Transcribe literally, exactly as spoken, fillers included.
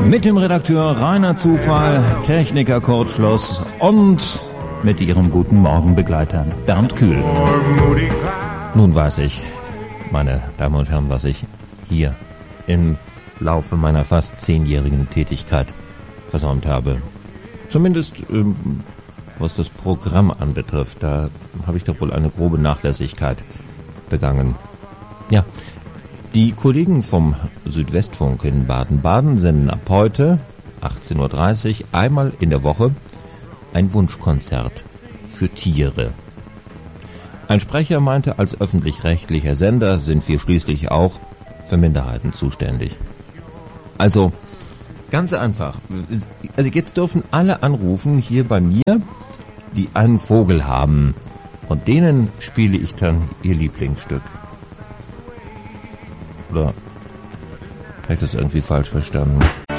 Mit dem Redakteur Rainer Zufall, Techniker Kurt Schloss und mit Ihrem guten Morgenbegleiter Bernd Kühl. Nun weiß ich, meine Damen und Herren, was ich hier im Laufe meiner fast zehnjährigen Tätigkeit versäumt habe. Zumindest ähm, was das Programm anbetrifft, da habe ich doch wohl eine grobe Nachlässigkeit begangen. Ja, die Kollegen vom Südwestfunk in Baden-Baden senden ab heute achtzehn Uhr dreißig einmal in der Woche ein Wunschkonzert für Tiere. Ein Sprecher meinte, als öffentlich-rechtlicher Sender sind wir schließlich auch für Minderheiten zuständig. Also, ganz einfach. Also jetzt dürfen alle anrufen hier bei mir, die einen Vogel haben. Und denen spiele ich dann ihr Lieblingsstück. Oder habe ich das irgendwie falsch verstanden?